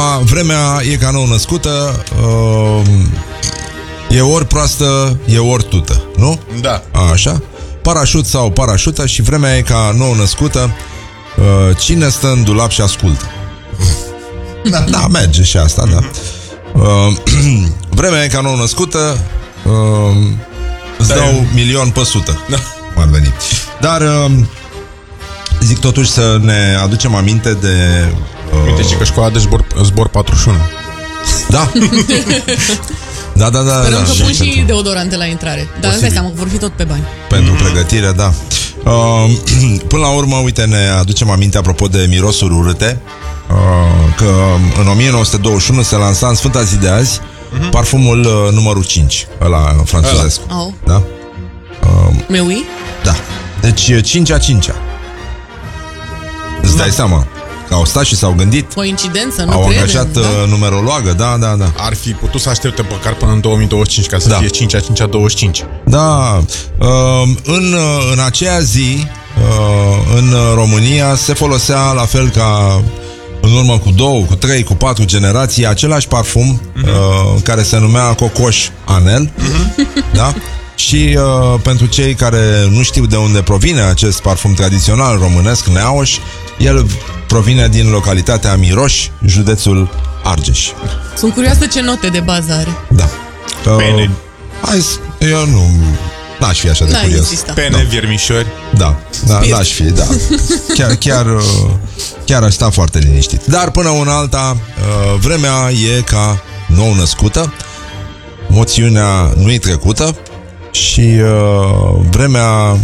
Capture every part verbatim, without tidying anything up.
vremea e ca nou născută, uh, e ori proastă, e ori tută, nu? Da. Așa. Parașut sau parașută și vremea e ca nou născută, uh, cine stă în dulap și ascultă. Da, da, merge și asta, da. Uh, vremea e ca nou născută, uh, îți da, dau e... milion pe sută. Da. M-ar veni. Dar uh, zic totuși să ne aducem aminte de uh, uite și că școala de zbor, zbor patruzeci și unu. Da. Da, da, da. Sperăm da, că și pun și pentru... deodorante la intrare. Dar îți dai seama că vor fi tot pe bani. Pentru mm-hmm. pregătire, da. uh, Până la urmă, uite, ne aducem aminte apropo de mirosuri urâte, uh, că în o mie nouă sute douăzeci și unu se lansa în Sfânta Zi de azi mm-hmm. parfumul uh, numărul cinci, ăla franțuzesc. Oh. Da? Uh, Meui? Da. Deci cinci a cincea. Îți dai seama că au stat și s-au gândit. Coincidență, nu Au crede, angajat da? numerologă, da, da, da. Ar fi putut să aștepte măcar până în două mii douăzeci și cinci ca să da. fie cinci a cincea douăzeci și cinci. Da. În, în aceea zi, în România, se folosea la fel ca în urmă cu două, cu trei, cu patru generații, același parfum uh-huh. care se numea Cocoș Anel. Uh-huh. Da? Și uh, pentru cei care nu știu de unde provine acest parfum tradițional românesc, Neauș, el provine din localitatea Miroș, județul Argeș. Sunt curioasă ce note de bază are. Da. Uh, Pene. Hai, eu nu... N-aș fi așa de N-ai curios. insista. Pene, da. Viermișori. Da, da, Spirit. n-aș fi, da. Chiar, chiar, chiar aș sta foarte liniștit. Dar până una alta, vremea e ca nou născută, moțiunea nu-i trecută și vremea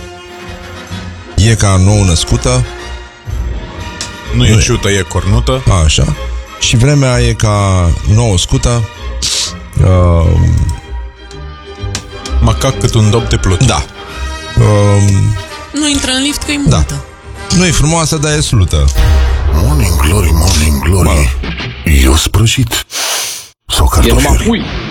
e ca nou născută, nu e ciută, e cornută. așa. Și vremea e ca nou scută, uh, macac cât un dop de plut. da. Uh, Nu intră în lift că e da. multă. Nu e frumoasă, dar e slută. Morning glory, morning glory. Eu sprășit sau cartofiuri?